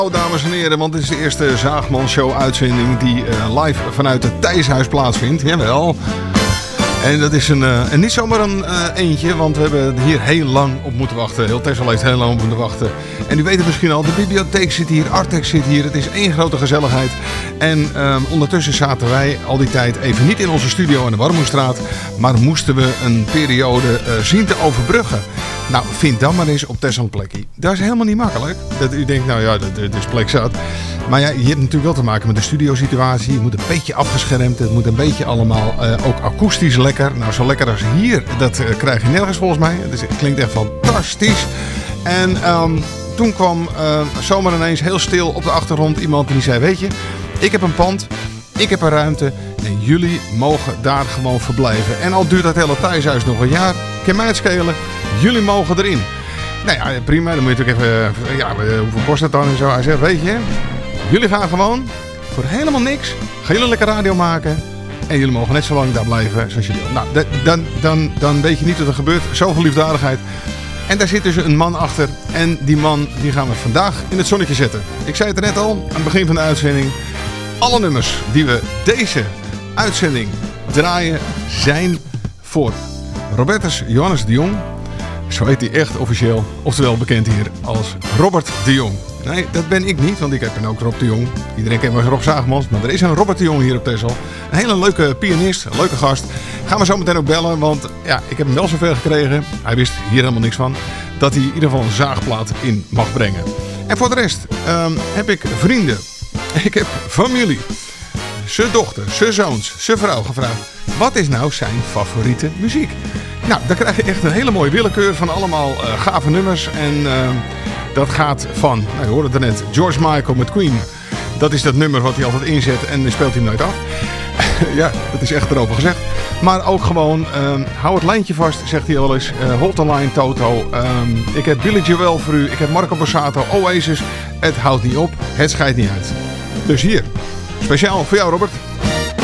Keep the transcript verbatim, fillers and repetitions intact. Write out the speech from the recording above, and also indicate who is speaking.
Speaker 1: Dames en heren, want dit is de eerste Zaagman Show uitzending die uh, live vanuit het Thijshuis plaatsvindt. Jawel. En dat is een, uh, en niet zomaar een uh, eentje, want we hebben hier heel lang op moeten wachten. Heel Texel heeft heel lang op moeten wachten. En u weet het misschien al, de bibliotheek zit hier, Artex zit hier. Het is één grote gezelligheid. En uh, ondertussen zaten wij al die tijd even niet in onze studio aan de Warmoestraat, maar moesten we een periode uh, zien te overbruggen. Nou, vind dan maar eens op Texel een plekje. Dat is helemaal niet makkelijk. Dat u denkt, nou ja, dat, dat is plek zat. Maar ja, je hebt natuurlijk wel te maken met de studiosituatie. Je moet een beetje afgeschermd. Het moet een beetje allemaal uh, ook akoestisch lekker. Nou, zo lekker als hier, dat uh, krijg je nergens volgens mij. Dus het klinkt echt fantastisch. En um, toen kwam uh, zomaar ineens heel stil op de achtergrond iemand die zei, weet je, ik heb een pand, ik heb een ruimte en jullie mogen daar gewoon verblijven. En al duurt dat hele thuishuis nog een jaar, kan mij het schelen, jullie mogen erin. Nou ja, prima, dan moet je natuurlijk even, ja, hoeveel kost het dan en zo. Hij zegt, weet je, jullie gaan gewoon voor helemaal niks, gaan jullie lekker radio maken en jullie mogen net zo lang daar blijven zoals jullie willen. Nou, dan, dan, dan weet je niet wat er gebeurt, zoveel liefdadigheid. En daar zit dus een man achter en die man die gaan we vandaag in het zonnetje zetten. Ik zei het er net al, aan het begin van de uitzending. Alle nummers die we deze uitzending draaien zijn voor Robertus Johannes de Jong. Zo heet hij echt officieel, oftewel bekend hier als Robert de Jong. Nee, dat ben ik niet, want ik heb ook Rob de Jong. Iedereen kent me als Rob Zaagmans, maar er is een Robert de Jong hier op Texel. Een hele leuke pianist, een leuke gast. Gaan we zo meteen ook bellen, want ja, ik heb hem wel zoveel gekregen. Hij wist hier helemaal niks van. Dat hij in ieder geval een zaagplaat in mag brengen. En voor de rest um, heb ik vrienden. Ik heb familie. Zijn dochter, zijn zoons, zijn vrouw gevraagd. Wat is nou zijn favoriete muziek? Nou, dan krijg je echt een hele mooie willekeur van allemaal uh, gave nummers. En uh, dat gaat van, nou, je hoorde het er net, George Michael met Queen. Dat is dat nummer wat hij altijd inzet en dan speelt hij hem nooit af. Ja, dat is echt erover gezegd. Maar ook gewoon, uh, hou het lijntje vast, zegt hij wel eens. Uh, hold the line, Toto. Um, ik heb Billy Joel voor u. Ik heb Marco Borsato, Oasis. Het houdt niet op. Het scheidt niet uit. Dus hier, speciaal voor jou, Robert.